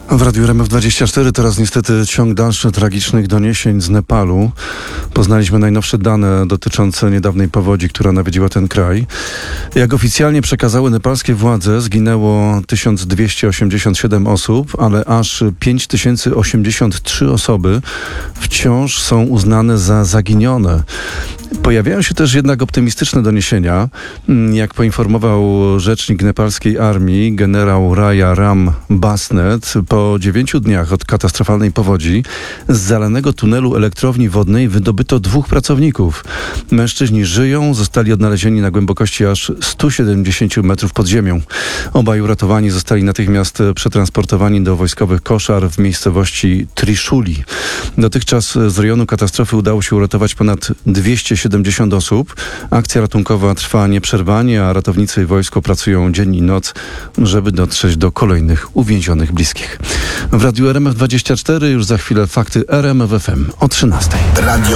W Radiu RMF24 teraz niestety ciąg dalszy tragicznych doniesień z Nepalu. Poznaliśmy najnowsze dane dotyczące niedawnej powodzi, która nawiedziła ten kraj. Jak oficjalnie przekazały nepalskie władze, zginęło 1287 osób, ale aż 5083 osoby wciąż są uznane za zaginione. Pojawiają się też jednak optymistyczne doniesienia. Jak poinformował rzecznik nepalskiej armii, generał Raja Ram Basnet, po 9 dniach od katastrofalnej powodzi z zalanego tunelu elektrowni wodnej wydobyto 2 pracowników. Mężczyźni żyją, zostali odnalezieni na głębokości aż 170 metrów pod ziemią. Obaj uratowani zostali natychmiast przetransportowani do wojskowych koszar w miejscowości Trishuli. Dotychczas z rejonu katastrofy udało się uratować ponad 270 osób. Akcja ratunkowa trwa nieprzerwanie, a ratownicy i wojsko pracują dzień i noc, żeby dotrzeć do kolejnych uwięzionych bliskich. W Radiu RMF24 już za chwilę fakty RMF FM o 13:00. Radio